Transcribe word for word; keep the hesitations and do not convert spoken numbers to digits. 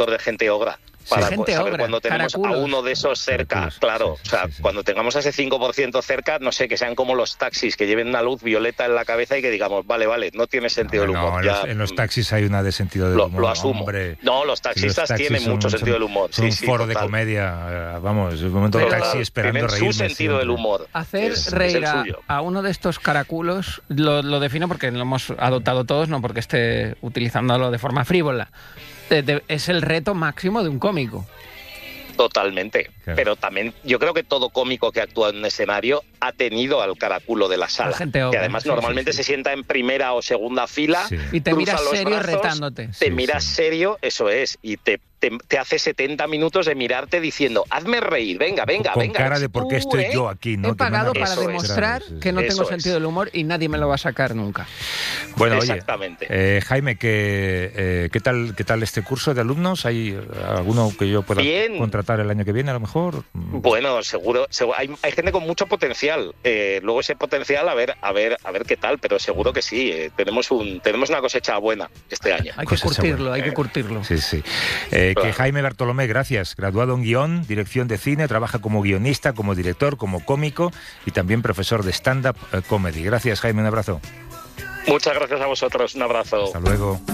de gente ogra. Para sí, gente saber ogra, cuando tenemos caraculos. a uno de esos cerca, Caraculos, claro, sí, o sea, sí, sí. cuando tengamos a ese cinco por ciento cerca, no sé, que sean como los taxis, que lleven una luz violeta en la cabeza y que digamos, vale, vale, no tiene sentido No, el no, humor. en, ya, los, en los taxis hay una de sentido del lo, humor, lo asumo. hombre. No, los Si taxistas taxis tienen son- mucho son- sentido del humor. Son Sí, un sí, foro de total. comedia, eh, vamos, es un momento de Total, taxi esperando tienen reírme su sentido del siempre. humor. Hacer es, reír es el a, suyo. a uno de estos caraculos, lo, lo defino porque lo hemos adoptado todos, no porque esté utilizándolo de forma frívola. De- de- es el reto máximo de un cómico. Totalmente. Claro. Pero también yo creo que todo cómico que actúa en un escenario ha tenido al caraculo de la sala. La gente que obra, además sí, normalmente sí, sí. se sienta en primera o segunda fila. Sí. Y te cruza miras los serio brazos, retándote. Te Sí, miras sí. serio, eso es, y te, te, te hace setenta minutos de mirarte diciendo, hazme reír, venga, venga, Con venga. cara si de por tú, qué estoy ¿eh? yo aquí, ¿no? He pagado Que me han para Eso es. demostrar Sí, sí, que no sí. tengo Eso sentido es. del humor y nadie me lo va a sacar nunca. Bueno, oye, Exactamente. eh, Jaime, ¿qué, eh, ¿qué, tal, ¿qué tal este curso de alumnos? ¿Hay eh, alguno que yo pueda Bien. contratar el año que viene a lo mejor? Bueno, seguro, seguro hay, hay gente con mucho potencial. Eh, luego ese potencial, a ver, a ver, a ver qué tal, pero seguro que sí. Eh, tenemos un, tenemos una cosecha buena este año. Hay que Cosecha curtirlo, buena. hay que curtirlo. Sí, sí. Eh, Claro. Que Jaime Bartolomé, gracias. Graduado en guión, dirección de cine, trabaja como guionista, como director, como cómico y también profesor de stand-up eh, comedy. Gracias, Jaime, un abrazo. Muchas gracias a vosotros. Un abrazo. Hasta luego.